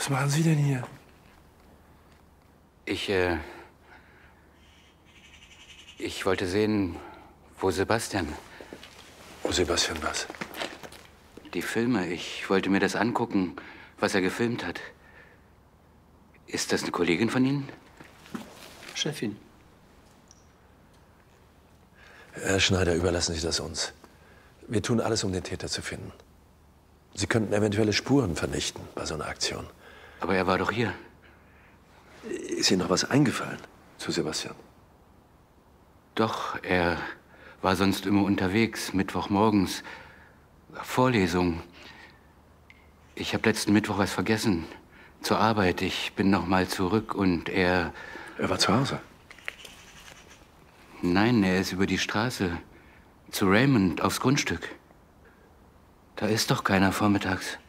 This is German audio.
Was machen Sie denn hier? Ich wollte sehen, wo Sebastian. Wo Sebastian was? Die Filme. Ich wollte mir das angucken, was er gefilmt hat. Ist das eine Kollegin von Ihnen? Chefin. Herr Schneider, überlassen Sie das uns. Wir tun alles, um den Täter zu finden. Sie könnten eventuelle Spuren vernichten bei so einer Aktion. Aber er war doch hier. Ist Ihnen noch was eingefallen zu Sebastian? Doch, er war sonst immer unterwegs, Mittwochmorgens. Vorlesung. Ich habe letzten Mittwoch was vergessen. Zur Arbeit. Ich bin noch mal zurück und er... Er war zu Hause? Nein, er ist über die Straße. Zu Raymond, aufs Grundstück. Da ist doch keiner vormittags.